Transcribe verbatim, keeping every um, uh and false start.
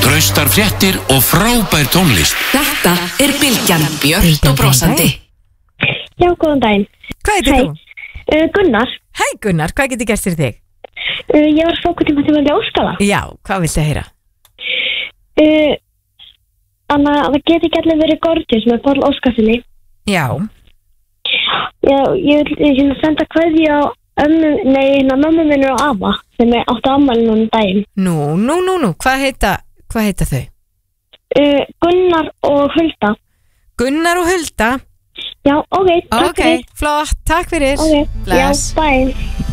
traustar fréttir og frábær tónlist. Þetta er Bylgjan, björt og brosandi. Já, góðan daginn. Hvað heitir Hæ. þú? Uh, Gunnar. Hæ Gunnar, hvað getur gert fyrir þig? Uh, ég var fókutíma til að ljóskala. Já, hvað viltu heyra? Uh, Þannig að það geti ekki allir verið Gorgeous með Páll Óskarsinni. Já. Já, ég vil hérna senda kveðju á ömmu, nei, hérna mömmu minni og afa sem er áttu afmæli núna um daginn. Nú, nú, nú, nú, hvað heita, hvað heita þau? Uh, Gunnar og Hulda. Gunnar og Hulda? Já, ok, takk Ok, fyrir. flott, takk fyrir. Ok, já, Bless. bye.